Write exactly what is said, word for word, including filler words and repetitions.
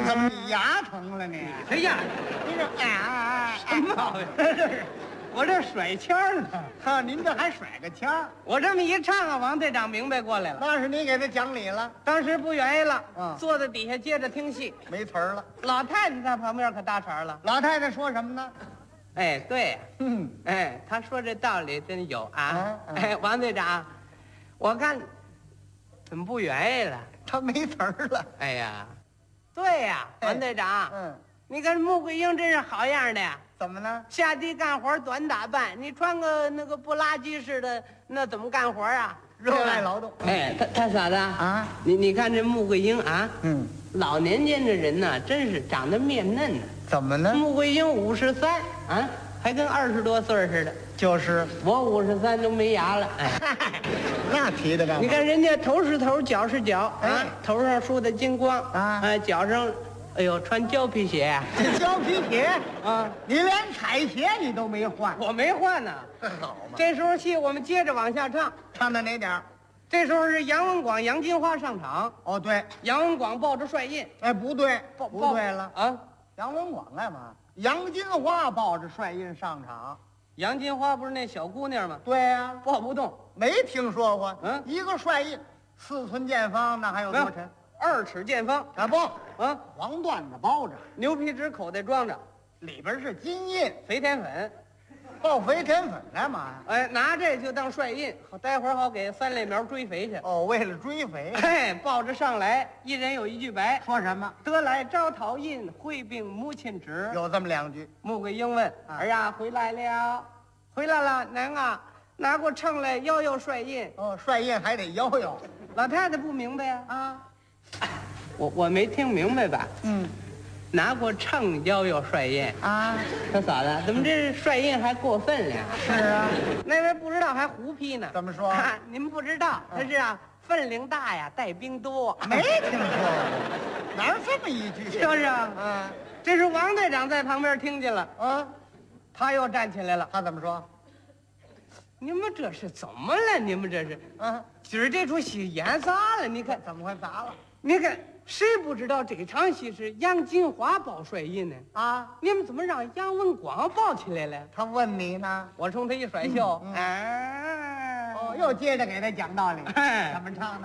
怎么你牙疼了你？ 谁呀？ 你这啊， 什么毛病？我这甩腔儿呢。 哈，您这还甩个腔儿？ 我这么一唱啊，王队长明白过来了。 那是你给他讲理了， 当时不愿意了， 嗯坐在底下接着听戏。 没词儿了。 老太太在旁边可搭茬了。 老太太说什么呢？ 哎，对呀， 嗯， 哎，他说这道理真有啊。 嗯嗯哎，王队长，我看怎么不愿意了？ 他没词儿了。 哎呀，对呀， 哎王队长， 嗯， 你看穆桂英真是好样的呀。 怎么呢？ 下地干活短打扮，你穿个那个不拉几似的，那怎么干活啊？ 热爱劳动。 哎，他他嫂子啊， 你你看这穆桂英啊， 嗯， 老年间的人呢，真是长得面嫩呢。 怎么呢？ 穆桂英五十三啊，还跟二十多岁似的。 就是我五十三都没牙了，哎， 那提的干嘛？ 你看人家头是头，脚是脚啊哎， 头上梳的金光啊哎，脚上，哎呦，穿胶皮鞋啊， 这胶皮鞋， 啊， 你连彩鞋你都没换， 我没换呢。 好嘛？ 这时候戏我们接着往下唱， 唱到哪点儿？ 这时候是杨文广、杨金花上场， 哦，对， 杨文广抱着帅印， 哎，不对， 抱不对了。 啊！ 杨文广干嘛？杨金花抱着帅印上场。 杨金花不是那小姑娘吗？ 对呀、 抱不动， 没听说过。 嗯一个帅印，四寸见方，那还有多沉？ 二尺见方啊不， 啊， 黄缎子包着， 牛皮纸口袋装着， 里边是金印， 肥田粉， 抱肥田粉干嘛呀？ 哎，拿这就当帅印，待会儿好给三类苗追肥去。 哦，为了追肥。 哎，抱着上来，一人有一句白， 说什么？ 得来招讨印，会并母亲旨。 有这么两句。 穆桂英问：“ 啊儿呀，回来了，回来了，娘啊，拿过秤来摇摇帅印。 哦，帅印还得摇摇。” 老太太不明白呀、 啊， 我我没听明白吧？ 嗯， 拿过秤摇摇帅印， 啊， 他嫂子怎么这帅印还过分了？ 是啊， 那位不知道还胡批呢。 怎么说？ 啊您不知道，他是啊，分量大呀，带兵多。 没听说过，哪有这么一句？ 是不是啊？ 啊这是王队长在旁边听见了， 啊， 他又站起来了。 他怎么说？ 你们这是怎么了？你们这是啊， 今儿这出戏演啥了？你看， 怎么会砸了？ 你看，谁不知道这场戏是杨金花抱帅印呢？ 啊， 你们怎么让杨文广抱起来了？ 他问你呢？ 我冲他一甩袖， 嗯嗯哎， 哦，又接着给他讲道理。 哎怎么唱的？